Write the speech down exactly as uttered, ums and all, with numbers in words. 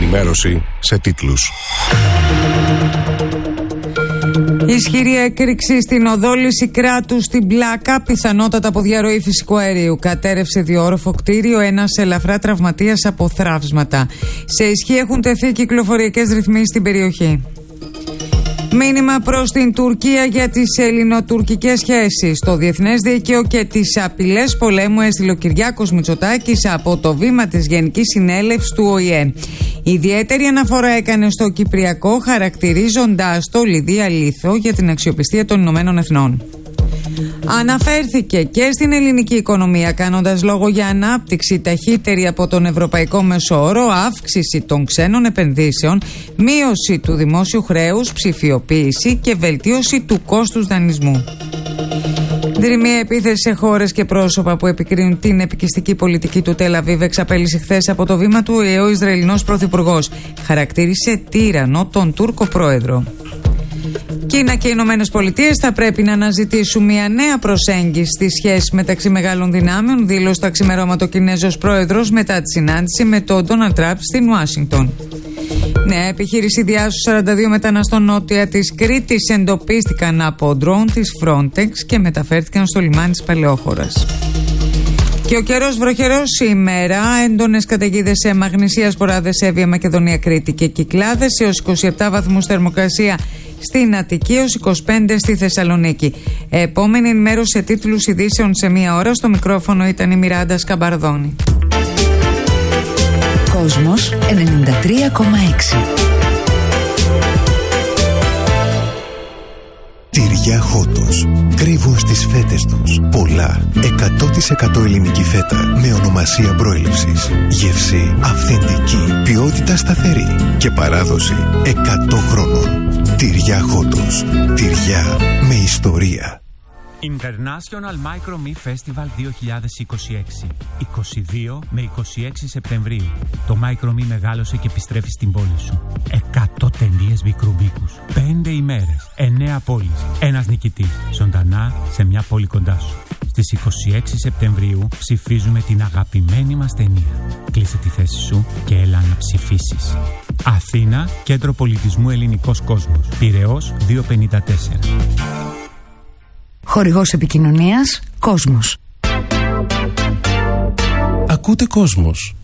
Ενημέρωση σε τίτλους. Ισχυρή έκρηξη στην οδόληση κράτους στην Πλάκα, πιθανότατα από διαρροή φυσικού αερίου. Κατέρευσε διόροφο κτίριο, ένας ελαφρά τραυματίας από θραύσματα. Σε ισχύ έχουν τεθεί κυκλοφοριακές ρυθμίσεις στην περιοχή. Μήνυμα προς την Τουρκία για τις ελληνοτουρκικές σχέσεις. Το διεθνές δίκαιο και τις απειλές πολέμου έστειλε ο Κυριάκος Μητσοτάκης από το βήμα της Γενικής Συνέλευσης του Ο Η Ε. Ιδιαίτερη αναφορά έκανε στο Κυπριακό, χαρακτηρίζοντας το Λιδία Λίθο για την αξιοπιστία των Ηνωμένων Εθνών. Αναφέρθηκε και στην ελληνική οικονομία, κάνοντας λόγο για ανάπτυξη ταχύτερη από τον ευρωπαϊκό μεσόωρο, αύξηση των ξένων επενδύσεων, μείωση του δημόσιου χρέους, ψηφιοποίηση και βελτίωση του κόστους δανεισμού. Δρυμία επίθεση σε χώρες και πρόσωπα που επικρίνουν την επικιστική πολιτική του Τελ Αβίβ εξαπέλυσε χθες από το βήμα του Ο Η Ε ο Ισραηλινός Πρωθυπουργός. Χαρακτήρισε τύραννο τον Τούρκο πρόεδρο. Κίνα και οι Ηνωμένες Πολιτείες θα πρέπει να αναζητήσουν μια νέα προσέγγιση στη σχέση μεταξύ μεγάλων δυνάμεων, δήλωσε το ξημερώματο Κινέζος πρόεδρος μετά τη συνάντηση με τον Ντόναλντ Τραμπ στην Ουάσιγκτον. Νέα επιχείρηση διάσωσης σαράντα δύο μεταναστών νότια της Κρήτης εντοπίστηκαν από ντρόουν της Frontex και μεταφέρθηκαν στο λιμάνι της Παλαιόχωρας. Και ο καιρός βροχερός σήμερα, έντονες καταιγίδες σε Μαγνησία, Σποράδες, Εύβοια, Μακεδονία, Κρήτη και Κυκλάδες, έως είκοσι επτά βαθμούς θερμοκρασία στην Αττική, έως είκοσι πέντε στη Θεσσαλονίκη. Επόμενη ενημέρωση σε τίτλους ειδήσεων σε μία ώρα. Στο μικρόφωνο ήταν η Μιράντα Σκαμπαρδόνη. Κόσμος ενενήντα τρία κόμμα έξι. Τυριά Χότος. Κρύβουν στις φέτες τους πολλά εκατό τοις εκατό ελληνική φέτα με ονομασία προέλευσης. Γεύση αυθεντική, ποιότητα σταθερή και παράδοση εκατό χρόνων. Τυριά Χότος. Τυριά με ιστορία. International Micro Me Festival δύο χιλιάδες είκοσι έξι, είκοσι δύο με είκοσι έξι Σεπτεμβρίου. Το Micro Me μεγάλωσε και επιστρέφει στην πόλη σου. εκατό ταινίες μικρού μήκους, πέντε ημέρες, εννέα πόλεις, ένας νικητής, ζωντανά σε μια πόλη κοντά σου. Στις είκοσι έξι Σεπτεμβρίου ψηφίζουμε την αγαπημένη μας ταινία. Κλείσε τη θέση σου και έλα να ψηφίσεις. Αθήνα, Κέντρο Πολιτισμού Ελληνικός Κόσμος, Πειραιώς διακόσια πενήντα τέσσερα. Χορηγός επικοινωνίας Κόσμος. Ακούτε Κόσμος.